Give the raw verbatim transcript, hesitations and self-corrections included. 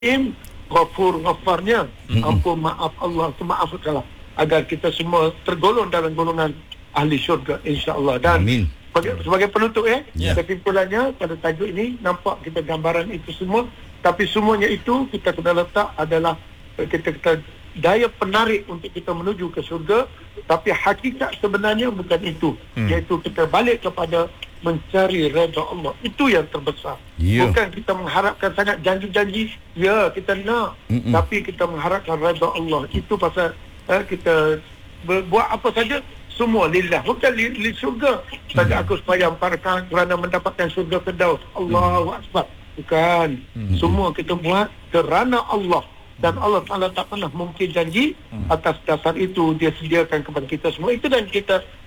Im Ghafur Ghafarnya, Mm-mm. ampun maaf Allah, maaf segala, agar kita semua tergolong dalam golongan ahli syurga insya-Allah. Dan Amin. sebagai, sebagai penutup eh, Ya. kesimpulannya pada tajuk ini nampak kita gambaran itu semua, tapi semuanya itu kita kena letak adalah kita, kita daya penarik untuk kita menuju ke syurga, tapi hakikat sebenarnya bukan itu, Hmm. iaitu kita balik kepada mencari redha Allah. Itu yang terbesar. Ya. Bukan kita mengharapkan sangat janji-janji, ya kita nak, Mm-mm. tapi kita mengharapkan redha Allah. Itu pasal eh, kita ber- buat apa saja semua lillah, bukan li, li syurga saja. Aku supaya empat rakaat kerana mendapatkan syurga Firdaus. Allahu Akbar. Bukan. Mm-mm. Semua kita buat kerana Allah. Dan Allah Ta'ala tak pernah mungkin janji, atas dasar itu dia sediakan kepada kita semua itu, dan kita